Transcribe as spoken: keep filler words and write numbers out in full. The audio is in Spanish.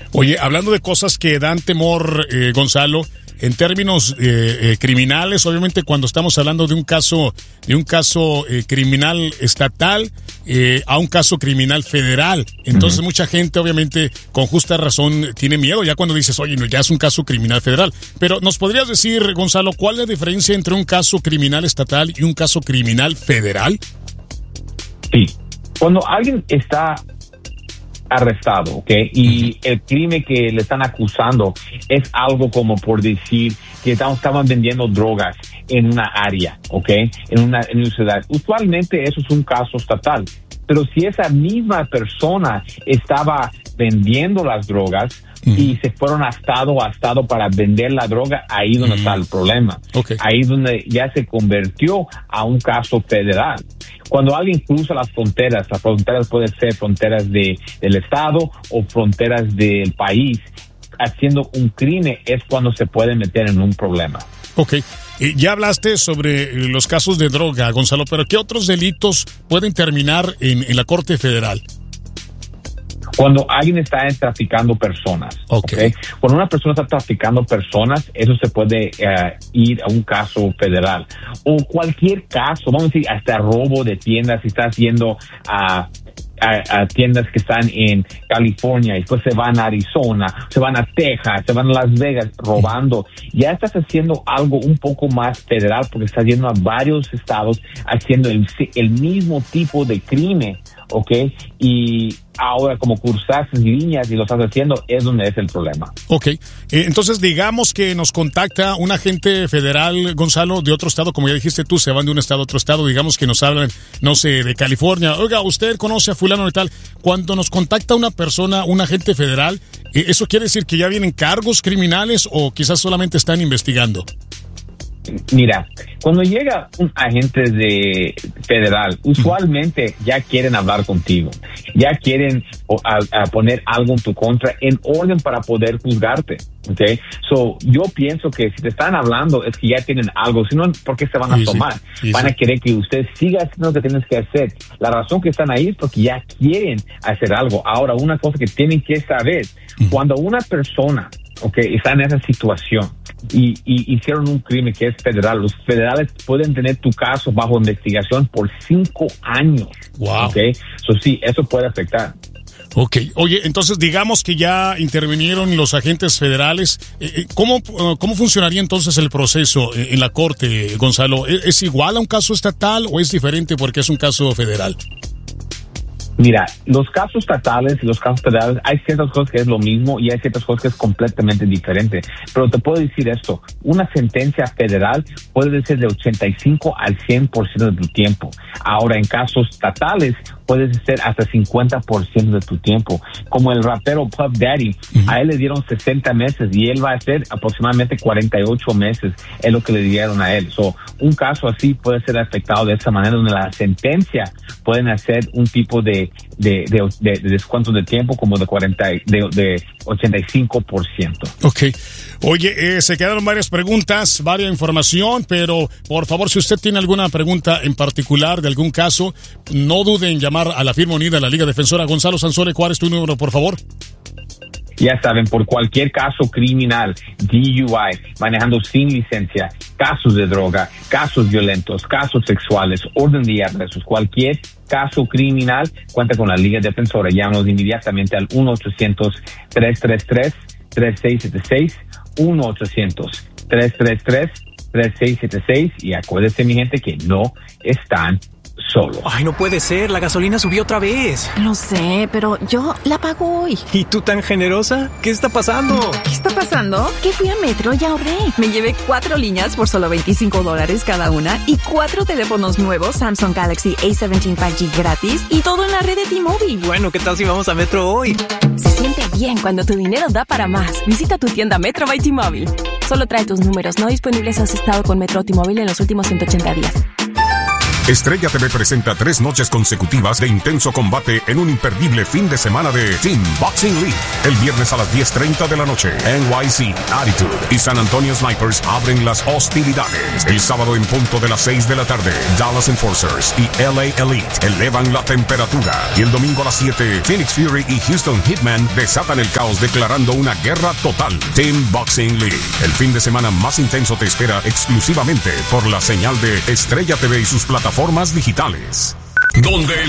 Oye, hablando de cosas que dan temor, eh, Gonzalo, en términos eh, eh, criminales, obviamente cuando estamos hablando de un caso de un caso eh, criminal estatal eh, a un caso criminal federal, entonces uh-huh. mucha gente obviamente con justa razón tiene miedo ya cuando dices, oye, no, ya es un caso criminal federal. Pero ¿nos podrías decir, Gonzalo, cuál es la diferencia entre un caso criminal estatal y un caso criminal federal? Sí, cuando alguien está arrestado, ¿ok? Y el crimen que le están acusando es algo como por decir que estaban vendiendo drogas en una área, ¿ok? En una, en una ciudad. Usualmente eso es un caso estatal. Pero si esa misma persona estaba vendiendo las drogas uh-huh. y se fueron a estado a estado para vender la droga, ahí donde uh-huh. está el problema. Okay. Ahí donde ya se convirtió a un caso federal. Cuando alguien cruza las fronteras, las fronteras pueden ser fronteras de, del estado o fronteras del país, haciendo un crimen es cuando se puede meter en un problema. Ok. Eh, ya hablaste sobre los casos de droga, Gonzalo, pero ¿qué otros delitos pueden terminar en, en la Corte Federal? Cuando alguien está traficando personas, okay. ¿okay? Cuando una persona está traficando personas, eso se puede uh, ir a un caso federal. O cualquier caso, vamos a decir, hasta robo de tiendas, si estás yendo a... A, a tiendas que están en California y después se van a Arizona, se van a Texas, se van a Las Vegas robando. Ya estás haciendo algo un poco más federal porque estás yendo a varios estados haciendo el, el mismo tipo de crimen, ¿ok? Y ahora como cruzaste líneas y lo estás haciendo es donde es el problema. Ok, eh, entonces digamos que nos contacta un agente federal, Gonzalo, de otro estado, como ya dijiste tú, se van de un estado a otro estado, digamos que nos hablan, no sé, de California. Oiga, usted conoce a fulano y tal. Cuando nos contacta una persona, un agente federal, eh, ¿eso quiere decir que ya vienen cargos criminales o quizás solamente están investigando? Mira, cuando llega un agente de federal, usualmente ya quieren hablar contigo, ya quieren a, a poner algo en tu contra en orden para poder juzgarte, ¿okay? So, yo pienso que si te están hablando es que ya tienen algo, si no, ¿por qué se van a sí, tomar? Sí, van sí. a querer que usted siga haciendo lo que tienes que hacer. La razón que están ahí es porque ya quieren hacer algo. Ahora, una cosa que tienen que saber, uh-huh. cuando una persona, okay, está en esa situación, Y, y hicieron un crimen que es federal, los federales pueden tener tu caso bajo investigación por cinco años. Wow. Okay, so sí, eso puede afectar. Ok, oye, entonces digamos que ya intervinieron los agentes federales. ¿Cómo, cómo funcionaría entonces el proceso en la corte, Gonzalo? ¿Es igual a un caso estatal o es diferente porque es un caso federal? Mira, los casos estatales y los casos federales, hay ciertas cosas que es lo mismo y hay ciertas cosas que es completamente diferente. Pero te puedo decir esto, una sentencia federal puede ser de ochenta y cinco al cien por ciento de tu tiempo. Ahora, en casos estatales, puede ser hasta cincuenta por ciento de tu tiempo. Como el rapero Puff Daddy, uh-huh. a él le dieron sesenta meses y él va a hacer aproximadamente cuarenta y ocho meses, es lo que le dieron a él. So, un caso así puede ser afectado de esa manera, donde la sentencia pueden hacer un tipo de De, de, de, de descuento de tiempo como de cuarenta de, de ochenta y cinco por ciento. Ok. Oye, eh, se quedaron varias preguntas, varias información, pero por favor, si usted tiene alguna pregunta en particular de algún caso, no duden en llamar a la firma unida de la Liga Defensora. Gonzalo Sansores, ¿cuál es tu número, por favor? Ya saben, por cualquier caso criminal, D U I, manejando sin licencia, casos de droga, casos violentos, casos sexuales, orden de arrestos, cualquier caso criminal, cuenta con la Liga Defensora. Llámanos inmediatamente al uno ochocientos, tres tres tres, tres seis siete seis, uno ochocientos, tres tres tres, tres seis siete seis, y acuérdense, mi gente, que no están solo. Ay, no puede ser, la gasolina subió otra vez. Lo sé, pero yo la pago hoy. ¿Y tú tan generosa? ¿Qué está pasando? ¿Qué está pasando? Que fui a Metro y ahorré. Me llevé cuatro líneas por solo veinticinco dólares cada una y cuatro teléfonos nuevos Samsung Galaxy A diecisiete cinco G gratis y todo en la red de T-Mobile. Bueno, ¿qué tal si vamos a Metro hoy? Se siente bien cuando tu dinero da para más. Visita tu tienda Metro by T-Mobile. Solo trae tus números no disponibles si has estado con Metro o T-Mobile en los últimos ciento ochenta días. Estrella T V presenta tres noches consecutivas de intenso combate en un imperdible fin de semana de Team Boxing League. El viernes a las diez treinta de la noche, N Y C, Attitude y San Antonio Snipers abren las hostilidades. El sábado en punto de las seis de la tarde, Dallas Enforcers y L A Elite elevan la temperatura. Y el domingo a las siete, Phoenix Fury y Houston Hitman desatan el caos declarando una guerra total. Team Boxing League. El fin de semana más intenso te espera exclusivamente por la señal de Estrella T V y sus plataformas digitales. Donde